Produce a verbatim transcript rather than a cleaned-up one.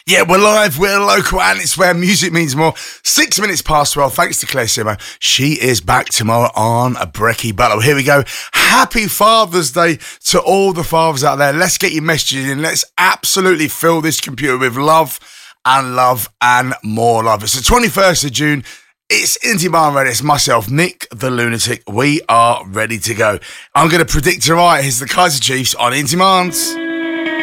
Yeah, we're live, we're local, and it's where music means more. Six minutes past twelve, thanks to Claire Simo. She is back tomorrow on a Brekkie Butler. Here we go. Happy Father's Day to all the fathers out there. Let's get your messages in. Let's absolutely fill this computer with love and love and more love. It's the twenty-first of June. It's Inti Man ready. It's myself, Nick the Lunatic. We are ready to go. I'm going to predict tonight. Here's the Kaiser Chiefs on Inti Man's.